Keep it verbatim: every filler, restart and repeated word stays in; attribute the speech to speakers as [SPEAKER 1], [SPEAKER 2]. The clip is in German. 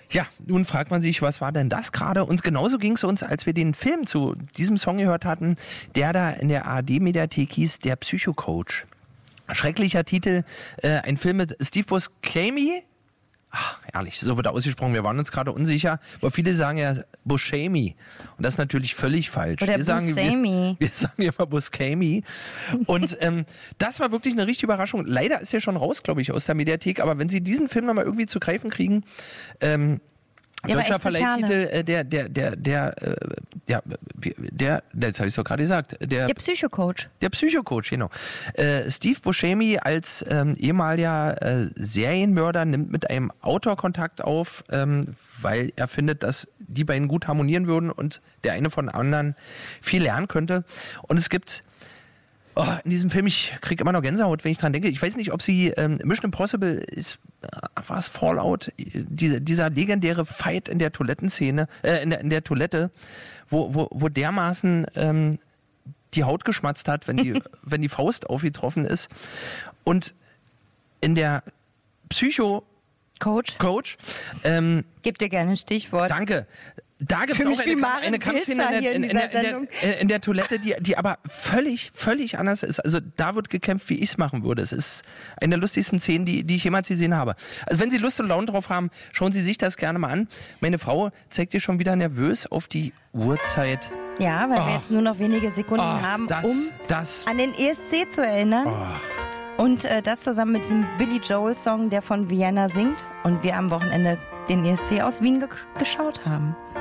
[SPEAKER 1] Ja, nun fragt man sich, was war denn das gerade? Und genauso ging es uns, als wir den Film zu diesem Song gehört hatten, der da in der A R D-Mediathek hieß, der Psychocoach. Schrecklicher Titel, äh, ein Film mit Steve Buscemi. Ach, ehrlich, so wird er ausgesprochen. Wir waren uns gerade unsicher, aber viele sagen ja Buscemi. Und das ist natürlich völlig falsch.
[SPEAKER 2] Oder
[SPEAKER 1] wir sagen,
[SPEAKER 2] Buscemi.
[SPEAKER 1] Wir, wir sagen ja immer Buscemi. Und ähm, das war wirklich eine richtige Überraschung. Leider ist er schon raus, glaube ich, aus der Mediathek. Aber wenn Sie diesen Film nochmal irgendwie zu greifen kriegen, ähm,
[SPEAKER 2] Der war
[SPEAKER 1] deutscher
[SPEAKER 2] echt
[SPEAKER 1] Verleihtitel,
[SPEAKER 2] eine
[SPEAKER 1] äh, der, der, der, der, äh, ja, der, jetzt habe ich es doch gerade gesagt, der,
[SPEAKER 2] Der Psychocoach.
[SPEAKER 1] der Psychocoach, genau. Äh, Steve Buscemi als ähm, ehemaliger äh, Serienmörder nimmt mit einem Autor Kontakt auf, ähm, weil er findet, dass die beiden gut harmonieren würden und der eine von dem anderen viel lernen könnte. Und es gibt Oh, in diesem Film, ich kriege immer noch Gänsehaut, wenn ich dran denke. Ich weiß nicht, ob Sie ähm, Mission Impossible ist, äh, war es Fallout, diese, dieser legendäre Fight in der Toilettenszene, äh, in der, in der Toilette, wo, wo, wo dermaßen ähm, die Haut geschmatzt hat, wenn die, wenn die Faust aufgetroffen ist. Und in der Psycho
[SPEAKER 2] Coach.
[SPEAKER 1] Coach, ähm,
[SPEAKER 2] Gib dir gerne ein Stichwort.
[SPEAKER 1] Danke. Da gibt es
[SPEAKER 2] Fühl
[SPEAKER 1] auch
[SPEAKER 2] mich wie
[SPEAKER 1] eine,
[SPEAKER 2] Maren
[SPEAKER 1] eine Kampfszene
[SPEAKER 2] Pilzer
[SPEAKER 1] in der,
[SPEAKER 2] hier
[SPEAKER 1] in,
[SPEAKER 2] in
[SPEAKER 1] in, der,
[SPEAKER 2] dieser
[SPEAKER 1] in,
[SPEAKER 2] Sendung.
[SPEAKER 1] der, in der Toilette, die, die aber völlig, völlig anders ist. Also da wird gekämpft, wie ich es machen würde. Es ist eine der lustigsten Szenen, die, die ich jemals gesehen habe. Also wenn Sie Lust und Laune drauf haben, schauen Sie sich das gerne mal an. Meine Frau zeigt dir schon wieder nervös auf die Uhrzeit.
[SPEAKER 2] Ja, weil
[SPEAKER 1] Oh.
[SPEAKER 2] wir jetzt nur noch wenige Sekunden
[SPEAKER 1] Oh,
[SPEAKER 2] haben,
[SPEAKER 1] das,
[SPEAKER 2] um
[SPEAKER 1] das.
[SPEAKER 2] an den E S C zu erinnern.
[SPEAKER 1] Oh.
[SPEAKER 2] Und äh, das zusammen mit diesem Billy Joel-Song, der von Vienna singt. Und wir am Wochenende den E S C aus Wien ge- geschaut haben.